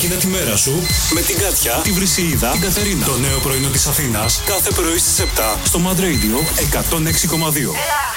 Ξεκίνα τη μέρα σου με την Κάτια, τη Βρυσιίδα, την Κατερίνα. Το νέο πρωινό της Αθήνας κάθε πρωί στις 7 στο Mad Radio 106,2.